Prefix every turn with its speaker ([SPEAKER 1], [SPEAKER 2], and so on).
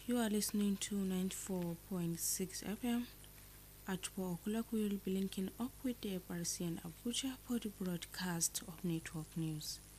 [SPEAKER 1] You are listening to 94.6 FM. At 4 o'clock, we will be linking up with the FRC and Abuja for the broadcast of Network News.